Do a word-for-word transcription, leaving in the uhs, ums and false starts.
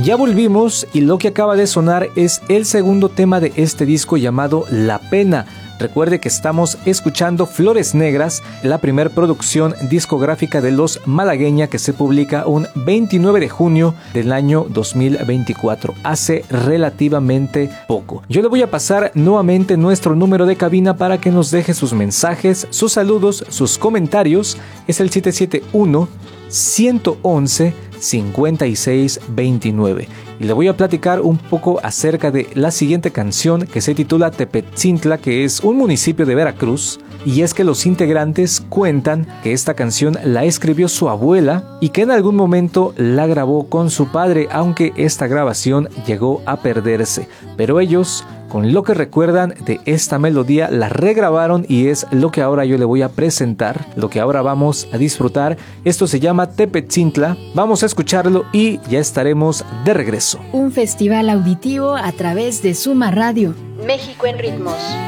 Ya volvimos y lo que acaba de sonar es el segundo tema de este disco llamado La Pena. Recuerde que estamos escuchando Flores Negras, la primer producción discográfica de Los Malagueña, que se publica un veintinueve de junio del año dos mil veinticuatro, hace relativamente poco. Yo le voy a pasar nuevamente nuestro número de cabina para que nos deje sus mensajes, sus saludos, sus comentarios. Es el siete siete uno, uno uno uno, cinco seis dos nueve. Y le voy a platicar un poco acerca de la siguiente canción, que se titula Tepetzintla, que es un municipio de Veracruz. Y es que los integrantes cuentan que esta canción la escribió su abuela y que en algún momento la grabó con su padre, aunque esta grabación llegó a perderse. Pero ellos, con lo que recuerdan de esta melodía, la regrabaron y es lo que ahora yo le voy a presentar, lo que ahora vamos a disfrutar. Esto se llama Tepetzintla. Vamos a escucharlo y ya estaremos de regreso. Un festival auditivo a través de Suma Radio. México en ritmos.